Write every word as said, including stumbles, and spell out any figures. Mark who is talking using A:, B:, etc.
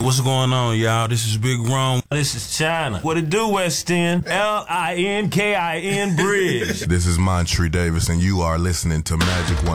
A: What's going on, y'all? This is Big Rome.
B: This is China. What it do, West End? L I N K I N Bridge.
C: This is Montre Davis, and you are listening to Magic One.